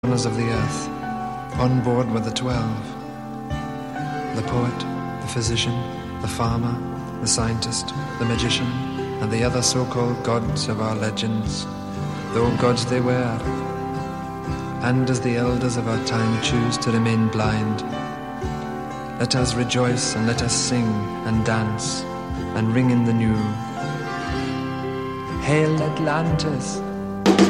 corners of the earth. On board were the 12. The poet, the physician, the farmer, the scientist, the magician, and the other so-called gods of our legends, though gods they were. And as the elders of our time choose to remain blind, let us rejoice and let us sing and dance and ring in the new. Hail Atlantis!